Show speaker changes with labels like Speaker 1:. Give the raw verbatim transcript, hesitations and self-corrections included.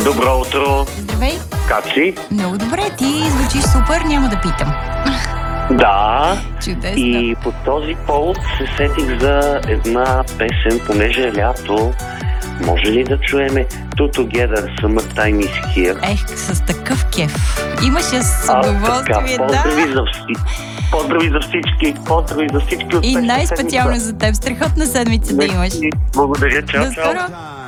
Speaker 1: Добро утро!
Speaker 2: Здравей!
Speaker 1: Как си?
Speaker 2: Много добре, ти звучиш супер, няма да питам.
Speaker 1: Да.
Speaker 2: Чудесно.
Speaker 1: И по този повод се сетих за една песен, понеже е лято. Може ли да чуеме Two Together, Summertime is Here?
Speaker 2: Ех, с такъв кеф. Имаше с
Speaker 1: А,
Speaker 2: удоволствие,
Speaker 1: така, поздрави
Speaker 2: да.
Speaker 1: за всички. Поздрави за всички. Поздрави за всички.
Speaker 2: И най-специално за теб. Страхотна седмица да имаш.
Speaker 1: Благодаря, чао,
Speaker 2: До
Speaker 1: чао.
Speaker 2: скоро!